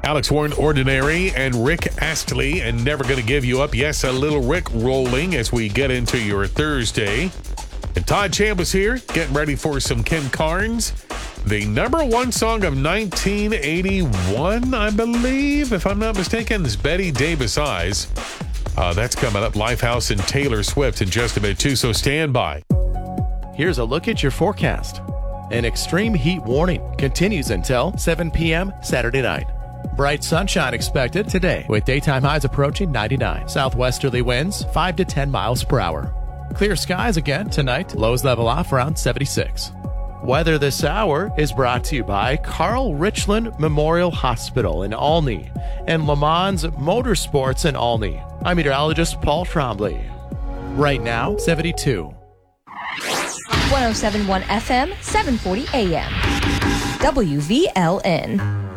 Alex Warren, Ordinary, and Rick Astley, and Never Gonna Give You Up. Yes, a little Rick rolling as we get into your Thursday. And Todd Chambliss here, getting ready for some Ken Carnes. The number one song of 1981, I believe, if I'm not mistaken, is Betty Davis Eyes. That's coming up. Lifehouse and Taylor Swift in just a bit, too, so stand by. Here's a look at your forecast. An extreme heat warning continues until 7 p.m. Saturday night. Bright sunshine expected today with daytime highs approaching 99. Southwesterly winds 5 to 10 miles per hour. Clear skies again tonight. Lows level off around 76. Weather this hour is brought to you by Carl Richland Memorial Hospital in Olney and Le Mans Motorsports in Olney. I'm meteorologist Paul Trombley. Right now, 72. 107.1 FM, 740 AM. WVLN.